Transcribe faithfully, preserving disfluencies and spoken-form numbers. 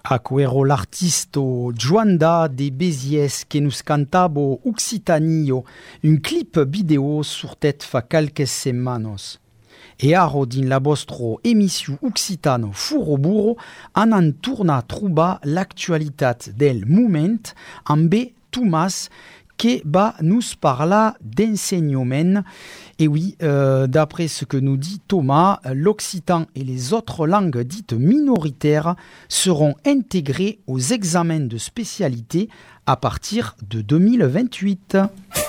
Aquero l'artisto Joanda de Béziès que nous cantabo Occitanio, un clip vidéo sur tête fa quelques semanas. E aro din la vostro emission Occitano Furo Burro an an tourna trouba l'actualitat del moment amb Thomas qui va nous parler d'enseignement. Et oui, euh, d'après ce que nous dit Thomas, l'occitan et les autres langues dites minoritaires seront intégrées aux examens de spécialité à partir de deux mille vingt-huit.